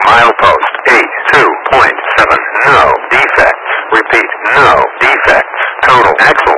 Milepost 82.7. No defects. Repeat, no defects. Total axle